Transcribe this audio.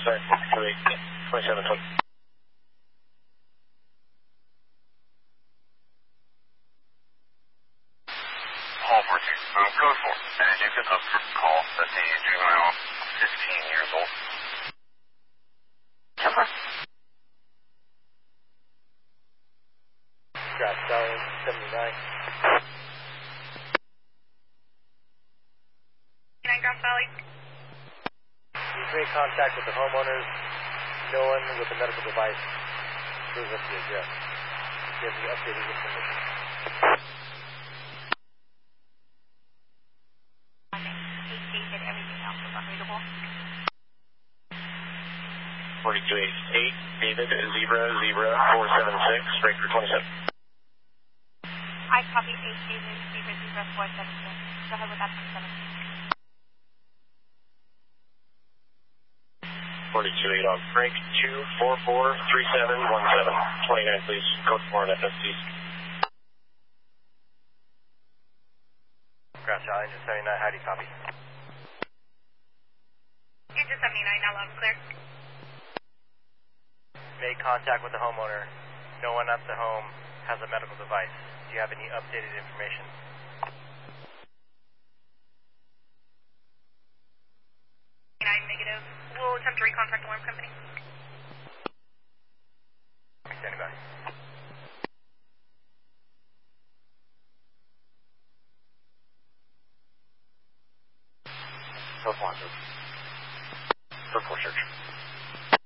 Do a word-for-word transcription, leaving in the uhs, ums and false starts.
sorry, two eight, twenty-seven twenty. Hall fourteen, um, code four. And you pick up for call that the juvenile, fifteen years old. ten four. Scratch Stallion seventy-nine. nine Ground Valley. You've made contact with the homeowners. No one with a medical device shows up the address. Do you have any updated information? David, everything else is unreadable. forty-two eighty-eight, David, Zebra, Zebra, four seven six, breaker twenty-seven. I copy eight David, Zebra, Zebra, four seven six. Go ahead with that twenty-seven. forty-two eight on break, two four four three seven one seven. twenty-nine, please. Code four on F S T. Scratch Stallion seventy-nine, how do you copy? Engine seventy-nine, now loud and clear. Made contact with the homeowner. No one at the home has a medical device. Do you have any updated information? nine negative. We'll attempt to recontact alarm company. Standing by. Code four, code four search.